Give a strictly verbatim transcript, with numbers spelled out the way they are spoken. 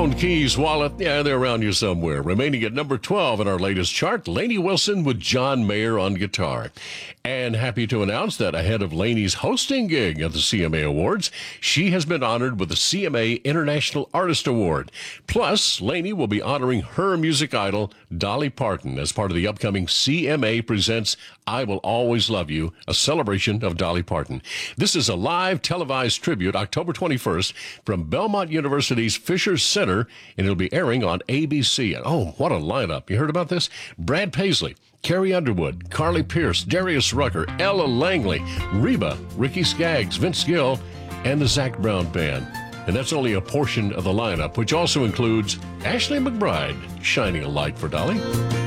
phone, keys, wallet, yeah, they're around you somewhere. Remaining at number twelve in our latest chart, Lainey Wilson with John Mayer on guitar. And happy to announce that ahead of Lainey's hosting gig at the C M A Awards, she has been honored with the C M A International Artist Award. Plus, Lainey will be honoring her music idol, Dolly Parton, as part of the upcoming C M A Presents I Will Always Love You, a celebration of Dolly Parton. This is a live televised tribute October twenty-first from Belmont University's Fisher Center, and it'll be airing on A B C. Oh, what a lineup. You heard about this? Brad Paisley, Carrie Underwood, Carly Pearce, Darius Rucker, Ella Langley, Reba, Ricky Skaggs, Vince Gill, and the Zac Brown Band. And that's only a portion of the lineup, which also includes Ashley McBryde shining a light for Dolly.